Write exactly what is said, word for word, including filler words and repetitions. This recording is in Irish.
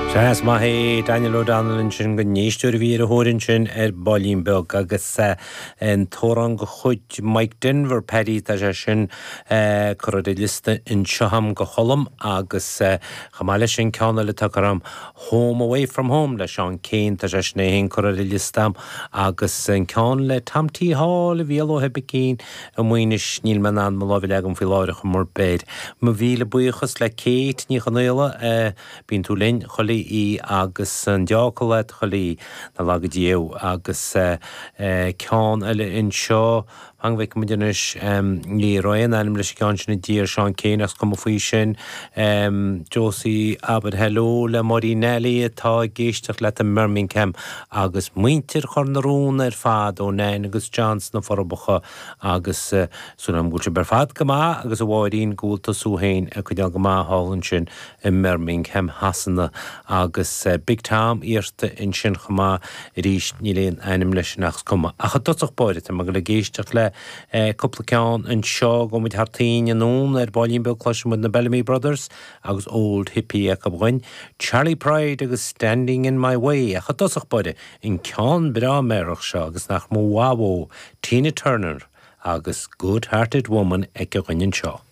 Tras ma hé Daniel O'Donnell sin go níostúir bhí a thuirin sin ar Ballín Beg agus an tóran go chuid Mike Denver Paddy tá sé sin chur é lista in Seoham go cholam agus chamáile sin ceanna le takeram Home Away From Home le Sean Kane tá sé snéhinn chur é listam agus an cean le tamtí há le bhíal ó hebbe cín a muoine sníl man an má lábhí legum fi láireach mór bed. Ma bhí le buíochas le céit ní chanéile bín tú linn cholí í agus an deácailad cholí na lagadíú agus ceán eile in seo hangveic mudinis ní roian anim leis ceán sin dír Sean Kane as cum faoi sin Josie Abad Hello le Marí Nelly atá géisteach le an Birmingham agus muintir chur na rún ar fad ó nein agus Johnson na forbacha agus súnam gúil se ber fad go má agus a bháidín gúilta súhéin a chuideal go má hálann sin in Birmingham hasanna agus uh, Big Tom íirte in sin chumá ríis níléon anim leis nach cuma. A chadotach báide a mag le géisteach le uh, cúpla ceán an seo go muid hartaín anún ar Ballín Beg cloisiú na Bellamy Brothers agus Old Hippie a cabhain Charlie Pride agus Standing in My Way a chadotach báide in ceán bra merach seo agus nach mó wawó Tina Turner agus Good Hearted Woman ag go ghainn seo.